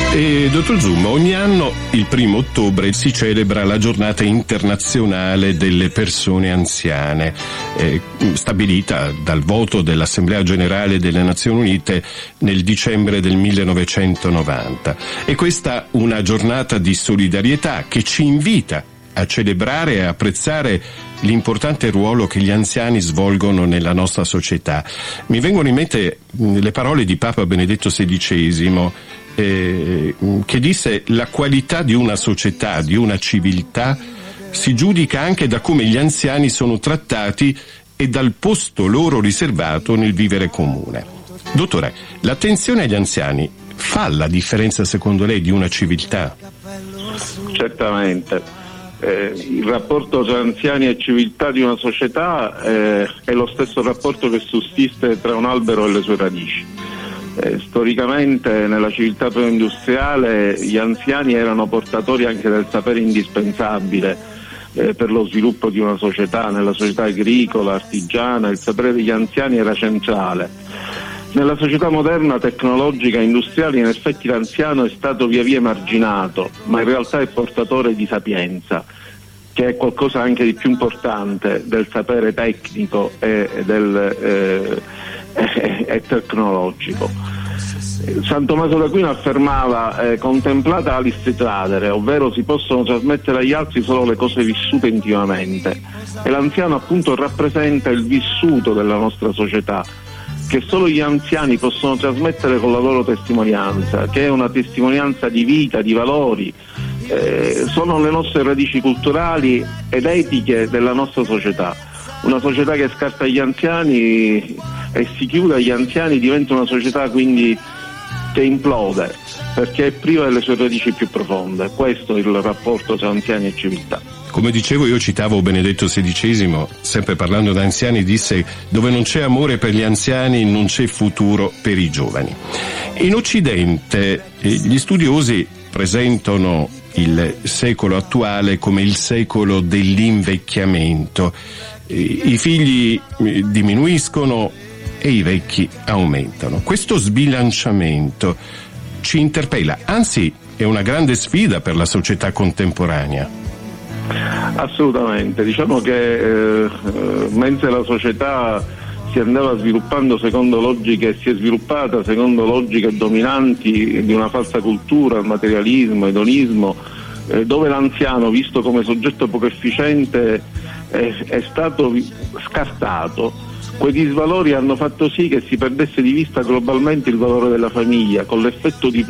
E dottor Zoom, ogni anno il 1° ottobre si celebra la giornata internazionale delle persone anziane, stabilita dal voto dell'Assemblea Generale delle Nazioni Unite nel dicembre del 1990. E questa una giornata di solidarietà che ci invita a celebrare e apprezzare l'importante ruolo che gli anziani svolgono nella nostra società. Mi vengono in mente le parole di Papa Benedetto XVI, che disse: la qualità di una società, di una civiltà, si giudica anche da come gli anziani sono trattati e dal posto loro riservato nel vivere comune. Dottore, l'attenzione agli anziani fa la differenza secondo lei di una civiltà? Certamente. Il rapporto tra anziani e civiltà di una società è lo stesso rapporto che sussiste tra un albero e le sue radici. Storicamente nella civiltà preindustriale gli anziani erano portatori anche del sapere indispensabile per lo sviluppo di una società. Nella società agricola, artigiana, il sapere degli anziani era centrale. Nella società moderna, tecnologica e industriale, in effetti l'anziano è stato via via emarginato, ma in realtà è portatore di sapienza, che è qualcosa anche di più importante del sapere tecnico e tecnologico. San Tommaso d'Aquino affermava: contemplata alis tradere, ovvero si possono trasmettere agli altri solo le cose vissute intimamente, e l'anziano appunto rappresenta il vissuto della nostra società, che solo gli anziani possono trasmettere con la loro testimonianza, che è una testimonianza di vita, di valori. Sono le nostre radici culturali ed etiche della nostra società. Una società che scarta gli anziani e si chiude agli anziani diventa una società quindi che implode, perché è priva delle sue radici più profonde. Questo è il rapporto tra anziani e civiltà. Come dicevo, io citavo Benedetto XVI, sempre parlando da anziani, disse: dove non c'è amore per gli anziani non c'è futuro per i giovani. In Occidente gli studiosi presentano il secolo attuale come il secolo dell'invecchiamento. I figli diminuiscono e i vecchi aumentano. Questo sbilanciamento ci interpella, anzi è una grande sfida per la società contemporanea. Assolutamente, diciamo che mentre la società si andava sviluppando secondo logiche, si è sviluppata secondo logiche dominanti di una falsa cultura, il materialismo, l'edonismo, dove l'anziano, visto come soggetto poco efficiente, è stato scartato. Quei disvalori hanno fatto sì che si perdesse di vista globalmente il valore della famiglia, con l'effetto di